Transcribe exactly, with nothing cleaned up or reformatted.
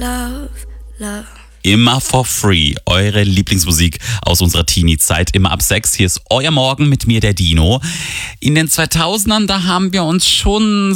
love, love. Immer for free. Eure Lieblingsmusik aus unserer Teenie-Zeit. Immer ab sechs. Hier ist euer Morgen mit mir, der Dino. In den zweitausendern, da haben wir uns schon